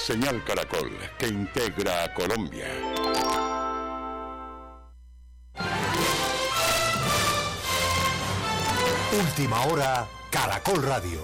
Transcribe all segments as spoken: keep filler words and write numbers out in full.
Señal Caracol, que integra a Colombia. Última hora, Caracol Radio.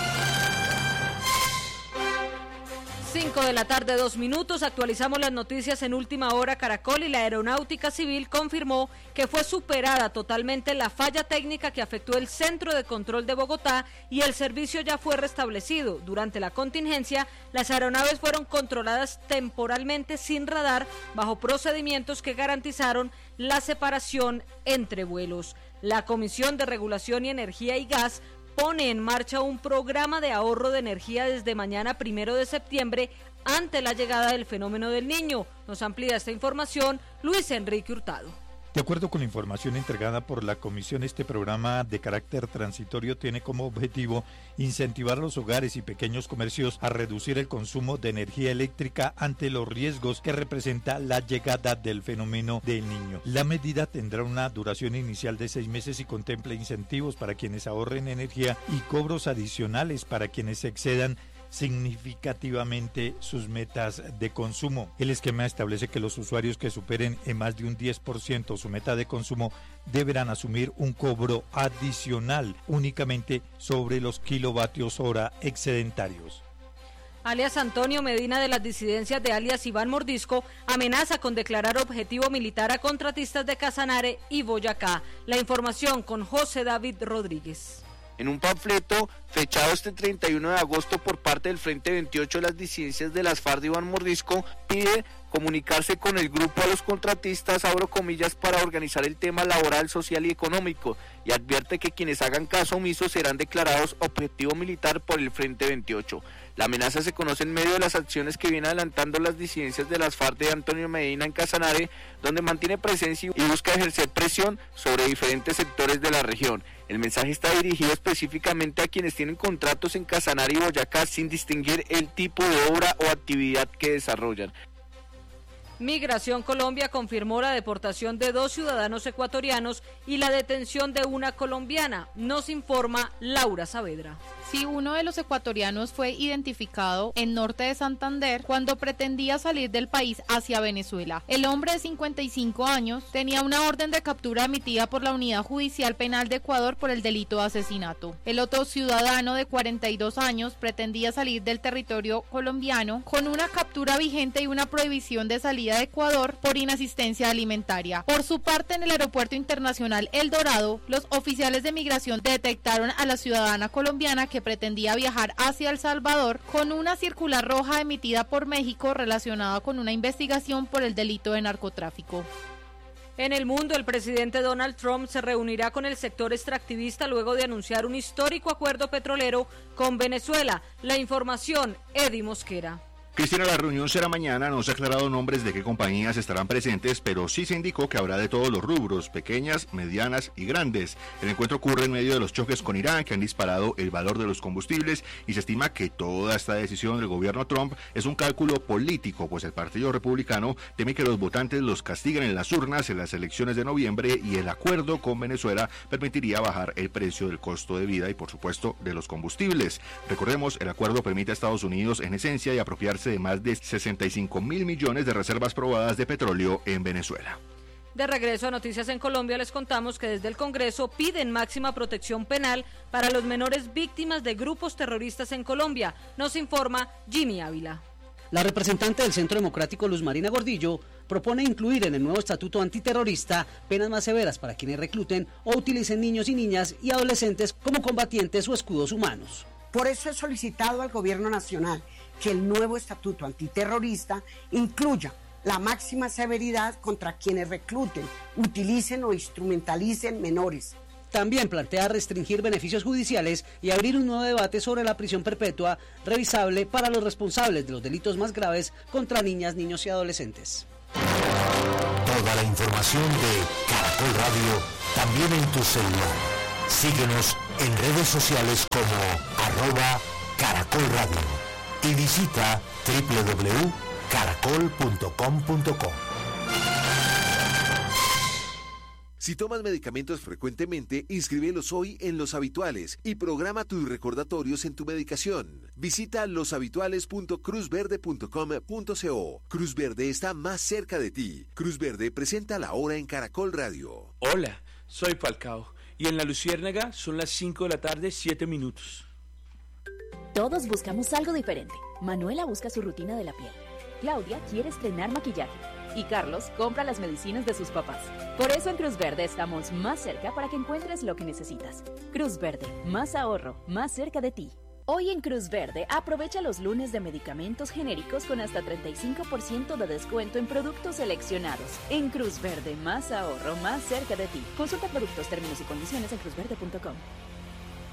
cinco de la tarde, dos minutos, actualizamos las noticias en Última Hora Caracol y la Aeronáutica Civil confirmó que fue superada totalmente la falla técnica que afectó el Centro de Control de Bogotá y el servicio ya fue restablecido. Durante la contingencia, las aeronaves fueron controladas temporalmente sin radar bajo procedimientos que garantizaron la separación entre vuelos. La Comisión de Regulación y Energía y Gas pone en marcha un programa de ahorro de energía desde mañana primero de septiembre ante la llegada del fenómeno del Niño. Nos amplía esta información Luis Enrique Hurtado. De acuerdo con la información entregada por la Comisión, este programa de carácter transitorio tiene como objetivo incentivar a los hogares y pequeños comercios a reducir el consumo de energía eléctrica ante los riesgos que representa la llegada del fenómeno del Niño. La medida tendrá una duración inicial de seis meses y contempla incentivos para quienes ahorren energía y cobros adicionales para quienes excedan significativamente sus metas de consumo. El esquema establece que los usuarios que superen en más de un diez por ciento su meta de consumo deberán asumir un cobro adicional únicamente sobre los kilovatios hora excedentarios. Alias Antonio Medina, de las disidencias de alias Iván Mordisco, amenaza con declarar objetivo militar a contratistas de Casanare y Boyacá. La información con José David Rodríguez. En un panfleto fechado este treinta y uno de agosto por parte del Frente veintiocho, las disidencias de las FARC de Iván Mordisco pide comunicarse con el grupo a los contratistas, abro comillas, para organizar el tema laboral, social y económico, y advierte que quienes hagan caso omiso serán declarados objetivo militar por el Frente veintiocho. La amenaza se conoce en medio de las acciones que vienen adelantando las disidencias de las FARC de Antonio Medina en Casanare, donde mantiene presencia y busca ejercer presión sobre diferentes sectores de la región. El mensaje está dirigido específicamente a quienes tienen contratos en Casanare y Boyacá sin distinguir el tipo de obra o actividad que desarrollan. Migración Colombia confirmó la deportación de dos ciudadanos ecuatorianos y la detención de una colombiana. Nos informa Laura Saavedra. Sí, uno de los ecuatorianos fue identificado en norte de Santander cuando pretendía salir del país hacia Venezuela. El hombre de cincuenta y cinco años tenía una orden de captura emitida por la Unidad Judicial Penal de Ecuador por el delito de asesinato. El otro ciudadano de cuarenta y dos años pretendía salir del territorio colombiano con una captura vigente y una prohibición de salida de Ecuador por inasistencia alimentaria. Por su parte, en el Aeropuerto Internacional El Dorado, los oficiales de migración detectaron a la ciudadana colombiana que pretendía viajar hacia El Salvador con una circular roja emitida por México relacionada con una investigación por el delito de narcotráfico. En el mundo, el presidente Donald Trump se reunirá con el sector extractivista luego de anunciar un histórico acuerdo petrolero con Venezuela. La información, Eddie Mosquera. Cristina, la reunión será mañana, no se ha aclarado nombres de qué compañías estarán presentes, pero sí se indicó que habrá de todos los rubros, pequeñas, medianas y grandes. El encuentro ocurre en medio de los choques con Irán, que han disparado el valor de los combustibles, y se estima que toda esta decisión del gobierno Trump es un cálculo político, pues el Partido Republicano teme que los votantes los castiguen en las urnas en las elecciones de noviembre, y el acuerdo con Venezuela permitiría bajar el precio del costo de vida y, por supuesto, de los combustibles. Recordemos, el acuerdo permite a Estados Unidos, en esencia, y apropiarse de más de sesenta y cinco mil millones de reservas probadas de petróleo en Venezuela. De regreso a Noticias en Colombia, les contamos que desde el Congreso piden máxima protección penal para los menores víctimas de grupos terroristas en Colombia. Nos informa Jimmy Ávila. La representante del Centro Democrático, Luz Marina Gordillo, propone incluir en el nuevo estatuto antiterrorista penas más severas para quienes recluten o utilicen niños y niñas y adolescentes como combatientes o escudos humanos. Por eso he solicitado al Gobierno Nacional que el nuevo estatuto antiterrorista incluya la máxima severidad contra quienes recluten, utilicen o instrumentalicen menores. También plantea restringir beneficios judiciales y abrir un nuevo debate sobre la prisión perpetua revisable para los responsables de los delitos más graves contra niñas, niños y adolescentes. Toda la información de Caracol Radio también en tu celular. Síguenos en redes sociales como arroba Caracol Radio y visita doble u doble u doble u punto caracol punto com punto co. Si tomas medicamentos frecuentemente, inscríbelos hoy en Los Habituales y programa tus recordatorios en tu medicación. Visita los habituales punto cruz verde punto com punto co. Cruz Verde está más cerca de ti. Cruz Verde presenta la hora en Caracol Radio. Hola, soy Falcao y en La Luciérnaga son las cinco de la tarde, siete minutos. Todos buscamos algo diferente. Manuela busca su rutina de la piel. Claudia quiere estrenar maquillaje. Y Carlos compra las medicinas de sus papás. Por eso en Cruz Verde estamos más cerca para que encuentres lo que necesitas. Cruz Verde, más ahorro, más cerca de ti. Hoy en Cruz Verde, aprovecha los lunes de medicamentos genéricos con hasta treinta y cinco por ciento de descuento en productos seleccionados. En Cruz Verde, más ahorro, más cerca de ti. Consulta productos, términos y condiciones en cruz verde punto com.